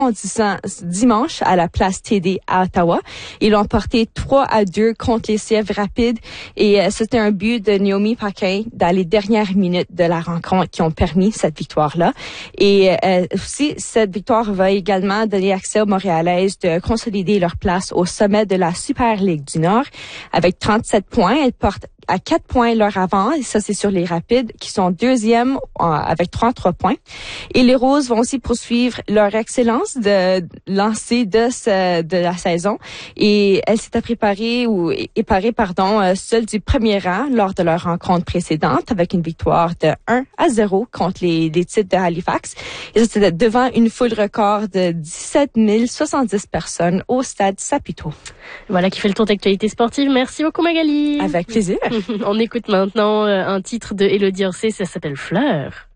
dimanche à la place TD à Ottawa. Ils ont emporté 3-2 contre les CF Rapides et c'était un but de Naomi Paquin dans les dernières minutes de la rencontre qui ont permis cette victoire-là. Et aussi, cette victoire va également donner accès aux Montréalaises de consolider leur place au sommet de la Super Ligue du Nord. Avec 37 points, elles portent à 4 points leur avant, et ça c'est sur les Rapides qui sont deuxième avec 33 points. Et les Roses vont aussi poursuivre leur excellence de lancer de la saison et elle s'était préparée seule du premier rang lors de leur rencontre précédente avec une victoire de 1-0 contre les titres de Halifax. Et ça c'était devant une foule record de 17 070 personnes au stade Saputo. Voilà qui fait le tour d'actualité sportive. Merci beaucoup Magali. Avec plaisir. On écoute maintenant un titre de Élodie Orsay, ça s'appelle Fleur.